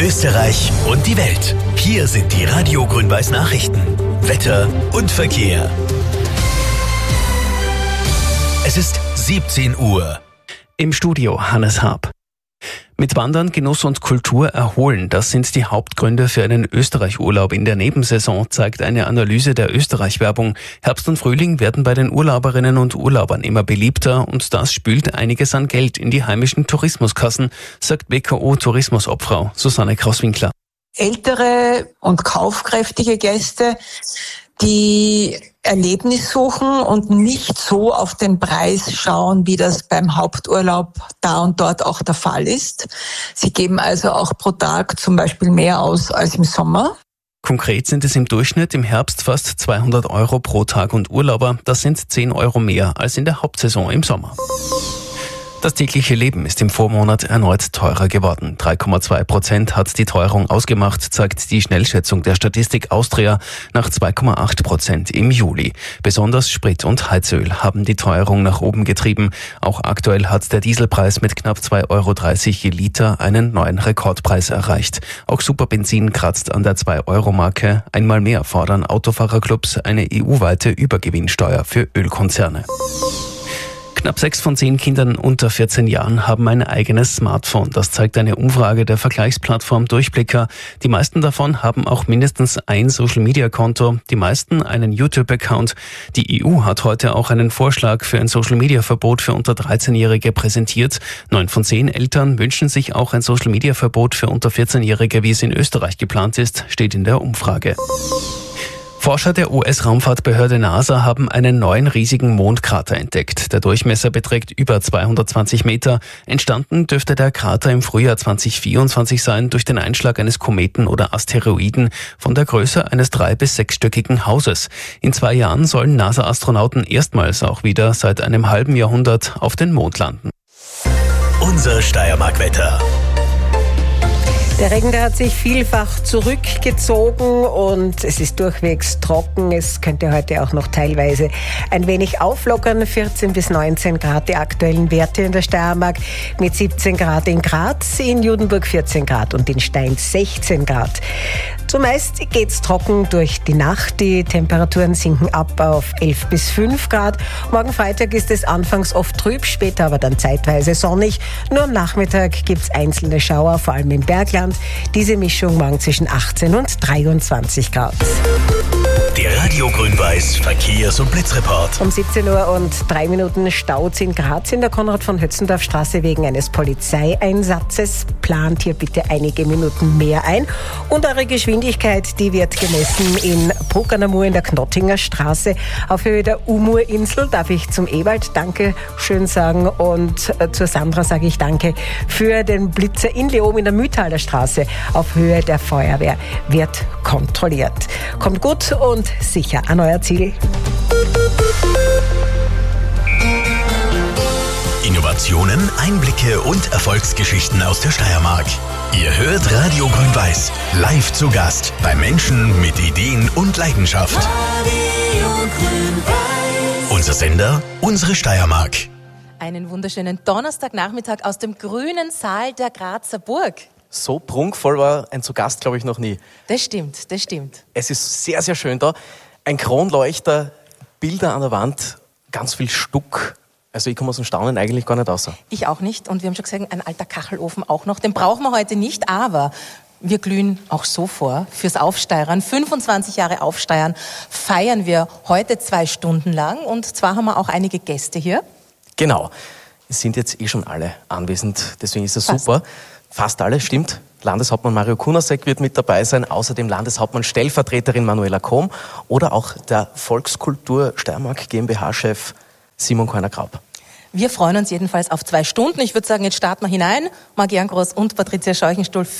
Österreich und die Welt. Hier sind die Radio Grün-Weiß Nachrichten. Wetter und Verkehr. Es ist 17 Uhr. Im Studio Hannes Haab. Mit Wandern, Genuss und Kultur erholen, das sind die Hauptgründe für einen Österreich-Urlaub in der Nebensaison, zeigt eine Analyse der Österreich-Werbung. Herbst und Frühling werden bei den Urlauberinnen und Urlaubern immer beliebter und das spült einiges an Geld in die heimischen Tourismuskassen, sagt WKO-Tourismusobfrau Susanne Krauswinkler. Ältere und kaufkräftige Gäste, die Erlebnis suchen und nicht so auf den Preis schauen, wie das beim Haupturlaub da und dort auch der Fall ist. Sie geben also auch pro Tag zum Beispiel mehr aus als im Sommer. Konkret sind es im Durchschnitt im Herbst fast 200 Euro pro Tag und Urlauber. Das sind 10 Euro mehr als in der Hauptsaison im Sommer. Das tägliche Leben ist im Vormonat erneut teurer geworden. 3,2% hat die Teuerung ausgemacht, zeigt die Schnellschätzung der Statistik Austria nach 2,8% im Juli. Besonders Sprit und Heizöl haben die Teuerung nach oben getrieben. Auch aktuell hat der Dieselpreis mit knapp 2,30 Euro je Liter einen neuen Rekordpreis erreicht. Auch Superbenzin kratzt an der 2-Euro-Marke. Einmal mehr fordern Autofahrerclubs eine EU-weite Übergewinnsteuer für Ölkonzerne. Knapp 6 von 10 Kindern unter 14 Jahren haben ein eigenes Smartphone. Das zeigt eine Umfrage der Vergleichsplattform Durchblicker. Die meisten davon haben auch mindestens ein Social-Media-Konto, die meisten einen YouTube-Account. Die EU hat heute auch einen Vorschlag für ein Social-Media-Verbot für unter 13-Jährige präsentiert. 9 von 10 Eltern wünschen sich auch ein Social-Media-Verbot für unter 14-Jährige, wie es in Österreich geplant ist, steht in der Umfrage. Forscher der US-Raumfahrtbehörde NASA haben einen neuen riesigen Mondkrater entdeckt. Der Durchmesser beträgt über 220 Meter. Entstanden dürfte der Krater im Frühjahr 2024 sein durch den Einschlag eines Kometen oder Asteroiden von der Größe eines 3- bis 6-stöckigen Hauses. In 2 Jahren sollen NASA-Astronauten erstmals auch wieder seit einem halben Jahrhundert auf den Mond landen. Unser Steiermark-Wetter. Der Regen, der hat sich vielfach zurückgezogen und es ist durchwegs trocken. Es könnte heute auch noch teilweise ein wenig auflockern. 14 bis 19 Grad die aktuellen Werte in der Steiermark, mit 17 Grad in Graz, in Judenburg 14 Grad und in Steins 16 Grad. Zumeist geht's trocken durch die Nacht. Die Temperaturen sinken ab auf 11 bis 5 Grad. Morgen Freitag ist es anfangs oft trüb, später aber dann zeitweise sonnig. Nur am Nachmittag gibt's einzelne Schauer, vor allem im Bergland. Diese Mischung morgen zwischen 18 und 23 Grad. Der Radio Grün-Weiß Verkehrs- und Blitzreport. Um 17 Uhr und 3 Minuten staut in Graz in der Konrad-von-Hötzendorf-Straße wegen eines Polizeieinsatzes. Plant hier bitte einige Minuten mehr ein. Und eure Geschwindigkeit, die wird gemessen in Bruck an der Mur in der Knottinger Straße auf Höhe der Umurinsel. Darf ich zum Ewald Danke schön sagen und zur Sandra sage ich Danke für den Blitzer in Leoben in der Mühltaler Straße auf Höhe der Feuerwehr wird kontrolliert. Kommt gut und sicher an euer Ziel. Innovationen, Einblicke und Erfolgsgeschichten aus der Steiermark. Ihr hört Radio Grün-Weiß, live zu Gast bei Menschen mit Ideen und Leidenschaft. Radio Grün-Weiß. Unser Sender, unsere Steiermark. Einen wunderschönen Donnerstagnachmittag aus dem grünen Saal der Grazer Burg. So prunkvoll war ein zu Gast, glaube ich, noch nie. Das stimmt, das stimmt. Es ist sehr, sehr schön da. Ein Kronleuchter, Bilder an der Wand, ganz viel Stuck. Also ich komme aus dem Staunen eigentlich gar nicht raus. Ich auch nicht. Und wir haben schon gesagt, ein alter Kachelofen auch noch. Den brauchen wir heute nicht, aber wir glühen auch so vor fürs Aufsteiern. 25 Jahre Aufsteiern feiern wir heute 2 Stunden lang. Und zwar haben wir auch einige Gäste hier. Genau. Es sind jetzt schon alle anwesend, deswegen ist es super. Fast alle, stimmt. Landeshauptmann Mario Kunasek wird mit dabei sein, außerdem Landeshauptmann Stellvertreterin Manuela Kohm oder auch der Volkskultur Steiermark GmbH-Chef Simon Koiner-Graub. Wir freuen uns jedenfalls auf 2 Stunden. Ich würde sagen, jetzt starten wir hinein. Marc Jerngroß und Patricia Scheuchenstuhl